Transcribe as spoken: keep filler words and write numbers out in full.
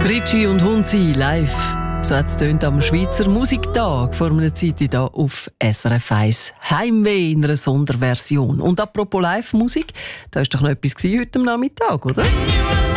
Ricci und Hunzi live. So hat es am Schweizer Musiktag vor einer Zeit hier auf S R F eins. Heimweh in einer Sonderversion. Und apropos Live-Musik, da war doch noch etwas heute am Nachmittag, oder?